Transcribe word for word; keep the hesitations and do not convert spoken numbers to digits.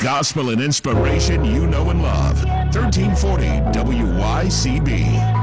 gospel and inspiration you know and love. thirteen forty W Y C B.